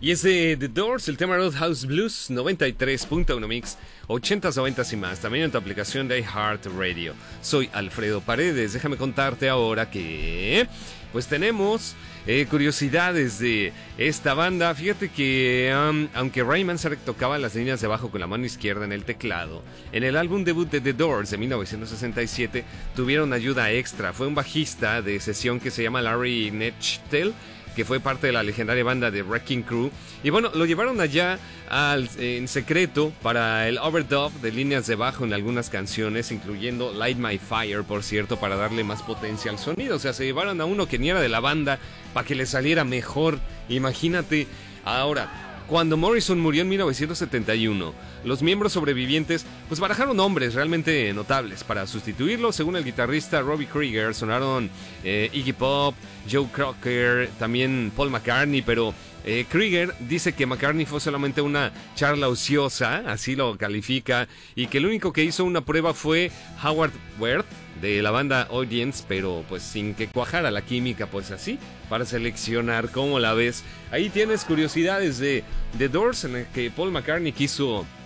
Y es de The Doors, el tema Roadhouse Blues, 93.1 Mix, 80s, 90s y más. También en tu aplicación de iHeartRadio. Soy Alfredo Paredes. Déjame contarte ahora que pues tenemos curiosidades de esta banda. Fíjate que aunque Ray Manzarek tocaba las líneas de bajo con la mano izquierda en el teclado, en el álbum debut de The Doors de 1967 tuvieron ayuda extra. Fue un bajista de sesión que se llama Larry Nechtel, que fue parte de la legendaria banda de Wrecking Crew. Y bueno, lo llevaron allá en secreto para el overdub de líneas de bajo en algunas canciones, incluyendo Light My Fire, por cierto, para darle más potencia al sonido. O sea, se llevaron a uno que ni era de la banda para que le saliera mejor. Imagínate. Ahora, cuando Morrison murió en 1971, los miembros sobrevivientes pues barajaron nombres realmente notables para sustituirlo. Según el guitarrista Robbie Krieger, sonaron Iggy Pop, Joe Cocker, también Paul McCartney, pero Krieger dice que McCartney fue solamente una charla ociosa, así lo califica, y que el único que hizo una prueba fue Howard Wirth de la banda Audience, pero pues sin que cuajara la química, pues así, para seleccionar. ¿Cómo la ves? Ahí tienes curiosidades de The Doors, en el que Paul McCartney quiso